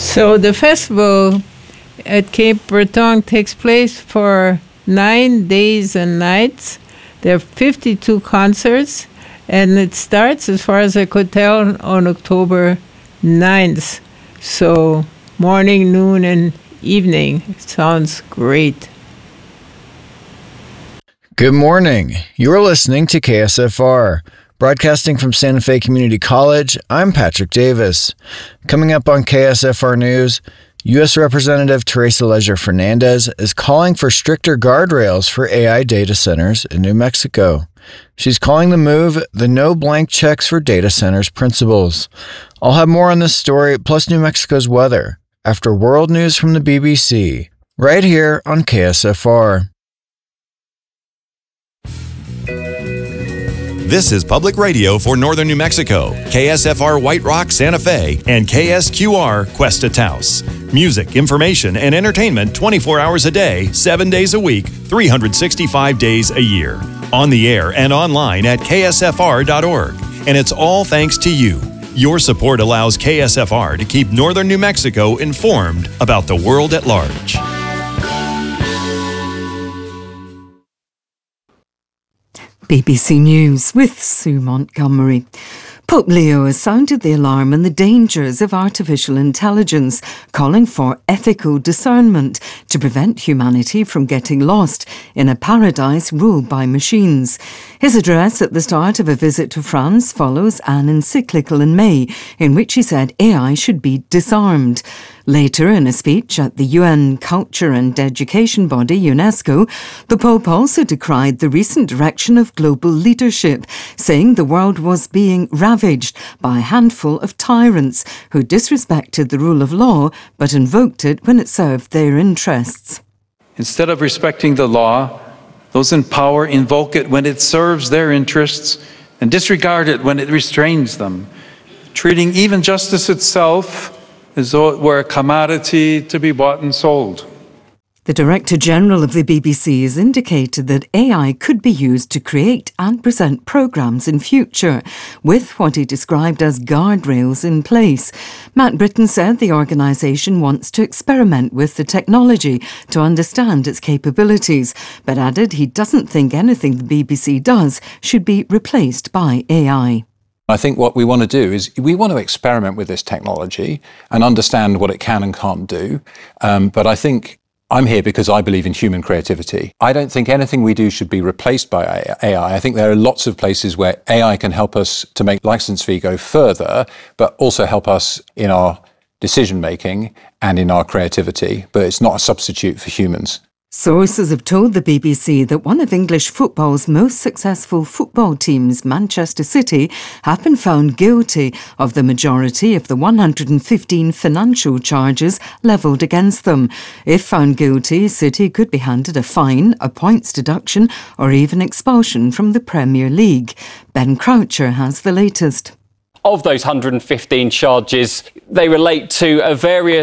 So the festival at Cape Breton takes place for 9 days and nights. There are 52 concerts, and it starts, as far as I could tell, on October 9th. So morning, noon, and evening. Sounds great. Good morning. You're listening to KSFR. Broadcasting from Santa Fe Community College, I'm Patrick Davis. Coming up on KSFR News, U.S. Representative Teresa Leger Fernandez is calling for stricter guardrails for AI data centers in New Mexico. She's calling the move the no blank checks for data centers principles. I'll have more on this story, plus New Mexico's weather, after world news from the BBC, right here on KSFR. This is Public Radio for Northern New Mexico, KSFR White Rock, Santa Fe, and KSQR Cuesta Taos. Music, information, and entertainment 24 hours a day, 7 days a week, 365 days a year. On the air and online at ksfr.org. And it's all thanks to you. Your support allows KSFR to keep Northern New Mexico informed about the world at large. BBC News with Sue Montgomery. Pope Leo has sounded the alarm on the dangers of artificial intelligence, calling for ethical discernment to prevent humanity from getting lost in a paradise ruled by machines. His address at the start of a visit to France follows an encyclical in May in which he said AI should be disarmed. Later, in a speech at the UN Culture and Education body, UNESCO, the Pope also decried the recent direction of global leadership, saying the world was being ravaged by a handful of tyrants who disrespected the rule of law but invoked it when it served their interests. Instead of respecting the law, those in power invoke it when it serves their interests and disregard it when it restrains them, treating even justice itself as though it were a commodity to be bought and sold. The Director General of the BBC has indicated that AI could be used to create and present programmes in future, with what he described as guardrails in place. Matt Britton said the organisation wants to experiment with the technology to understand its capabilities, but added he doesn't think anything the BBC does should be replaced by AI. I think what we want to do is we want to experiment with this technology and understand what it can and can't do. But I think I'm here because I believe in human creativity. I don't think anything we do should be replaced by AI. I think there are lots of places where AI can help us to make license fee go further, but also help us in our decision making and in our creativity. But it's not a substitute for humans. Sources have told the BBC that one of English football's most successful football teams, Manchester City, have been found guilty of the majority of the 115 financial charges levelled against them. If found guilty, City could be handed a fine, a points deduction, or even expulsion from the Premier League. Ben Croucher has the latest. Of those 115 charges, they relate to a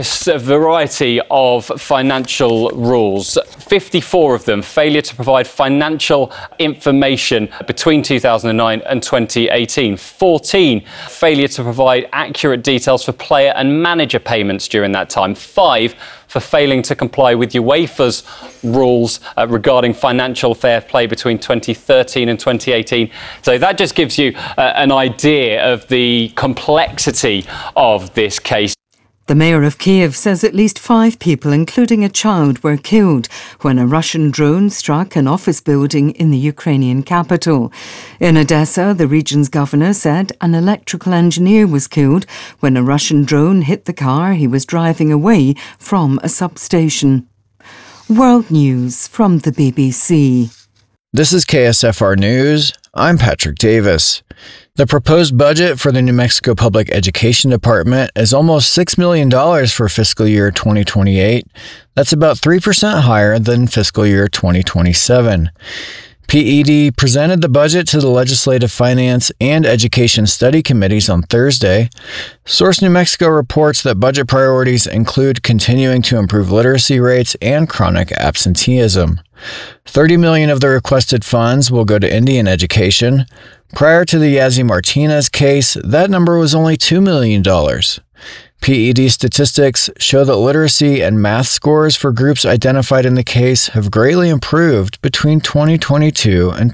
variety of financial rules. 54 of them, failure to provide financial information between 2009 and 2018. 14, failure to provide accurate details for player and manager payments during that time. 5, for failing to comply with UEFA's rules regarding financial fair play between 2013 and 2018. So that just gives you an idea of the complexity of this case. The mayor of Kiev says at least 5 people, including a child, were killed when a Russian drone struck an office building in the Ukrainian capital. In Odessa, the region's governor said an electrical engineer was killed when a Russian drone hit the car he was driving away from a substation. World News from the BBC. This is KSFR News. I'm Patrick Davis. The proposed budget for the New Mexico Public Education Department is almost $6 million for fiscal year 2028. That's about 3% higher than fiscal year 2027. PED presented the budget to the Legislative Finance and Education Study Committees on Thursday. Source New Mexico reports that budget priorities include continuing to improve literacy rates and chronic absenteeism. $30 million of the requested funds will go to Indian education. Prior to the Yazzie Martinez case, that number was only $2 million. PED statistics show that literacy and math scores for groups identified in the case have greatly improved between 2022 and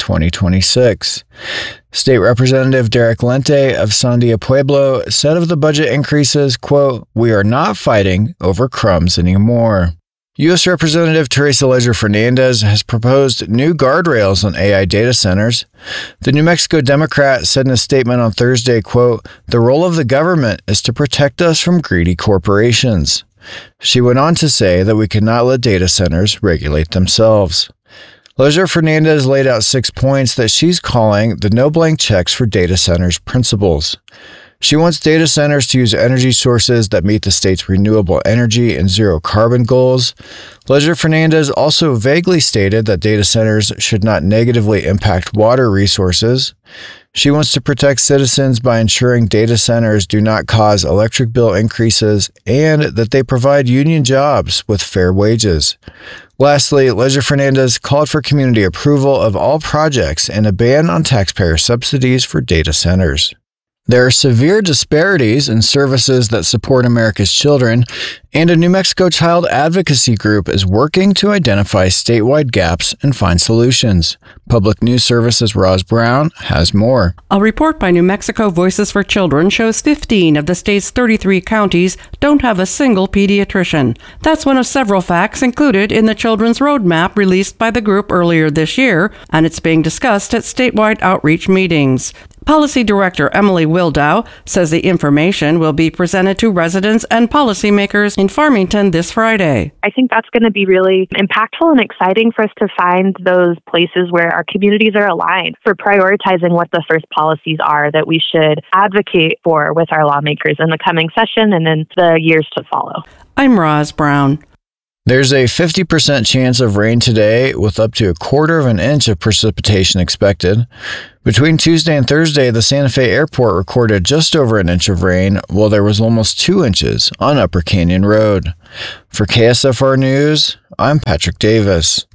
2026. State Representative Derek Lente of Sandia Pueblo said of the budget increases, quote, "We are not fighting over crumbs anymore." U.S. Representative Teresa Leger Fernandez has proposed new guardrails on AI data centers. The New Mexico Democrat said in a statement on Thursday, quote, "The role of the government is to protect us from greedy corporations." She went on to say that we cannot let data centers regulate themselves. Leger Fernandez laid out 6 points that she's calling the no blank checks for data centers principles. She wants data centers to use energy sources that meet the state's renewable energy and zero carbon goals. Leger Fernandez also vaguely stated that data centers should not negatively impact water resources. She wants to protect citizens by ensuring data centers do not cause electric bill increases and that they provide union jobs with fair wages. Lastly, Leger Fernandez called for community approval of all projects and a ban on taxpayer subsidies for data centers. There are severe disparities in services that support America's children, and a New Mexico child advocacy group is working to identify statewide gaps and find solutions. Public News Service's Roz Brown has more. A report by New Mexico Voices for Children shows 15 of the state's 33 counties don't have a single pediatrician. That's one of several facts included in the Children's Roadmap released by the group earlier this year, and it's being discussed at statewide outreach meetings. Policy Director Emily Wildow says the information will be presented to residents and policymakers in Farmington this Friday. I think that's going to be really impactful and exciting for us to find those places where our communities are aligned for prioritizing what the first policies are that we should advocate for with our lawmakers in the coming session and in the years to follow. I'm Roz Brown. There's a 50% chance of rain today, with up to 1/4 inch of precipitation expected. Between Tuesday and Thursday, the Santa Fe Airport recorded just over an inch of rain, while there was almost 2 inches on Upper Canyon Road. For KSFR News, I'm Patrick Davis.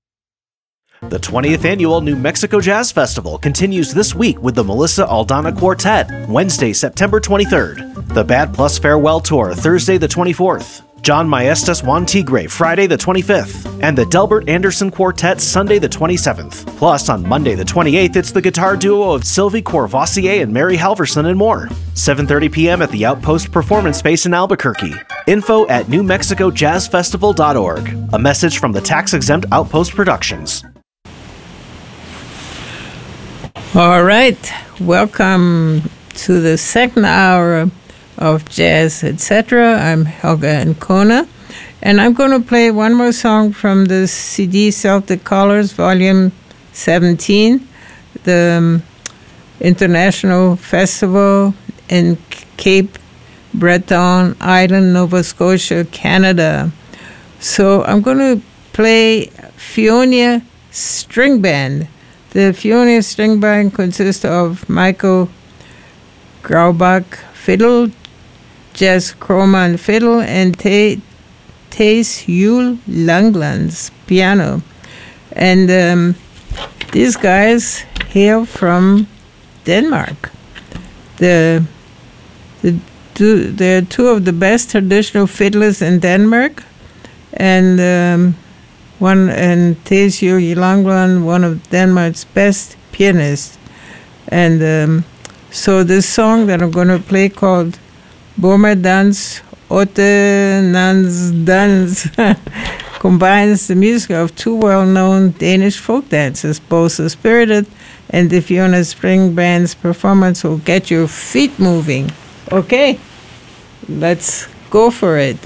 The 20th Annual New Mexico Jazz Festival continues this week with the Melissa Aldana Quartet, Wednesday, September 23rd. The Bad Plus Farewell Tour, Thursday the 24th. John Maestas Juan Tigre, Friday the 25th, and the Delbert Anderson Quartet, Sunday the 27th. Plus, on Monday the 28th, it's the guitar duo of Sylvie Courvoisier and Mary Halverson and more. 7:30 p.m. at the Outpost Performance Space in Albuquerque. Info at newmexicojazzfestival.org. A message from the tax-exempt Outpost Productions. All right, welcome to the second hour of Jazz, etc. I'm Helga Ancona, and I'm going to play one more song from the CD Celtic Colors, Volume 17, the International Festival in Cape Breton Island, Nova Scotia, Canada. So I'm going to play Fionia String Band. The Fionia String Band consists of Michael Graubach fiddle, Jess Kroman fiddle, and Thijs Yule Langlands piano. And these guys hail from Denmark. They're two of the best traditional fiddlers in Denmark, and Thijs Yule Langland, one of Denmark's best pianists. And so this song that I'm going to play called Bommerdans Ottenans combines the music of two well-known Danish folk dances. Both the spirited and the Fionia String Band's performance will get your feet moving. Okay, let's go for it.